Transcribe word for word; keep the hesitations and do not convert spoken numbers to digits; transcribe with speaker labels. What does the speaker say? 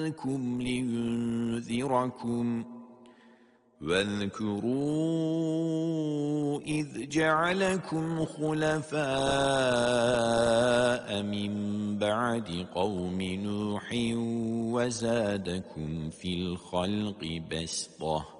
Speaker 1: منكم لينذركم واذكروا إذ جعلكم خلفاء من بعد قوم نوح وزادكم في الخلق بسطة